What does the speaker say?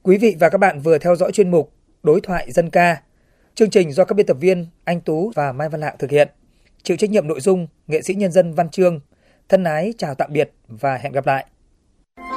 Quý vị và các bạn vừa theo dõi chuyên mục Đối thoại dân ca. Chương trình do các biên tập viên Anh Tú và Mai Văn Lạng thực hiện. Chịu trách nhiệm nội dung nghệ sĩ nhân dân Văn Chương. Thân ái chào tạm biệt và hẹn gặp lại.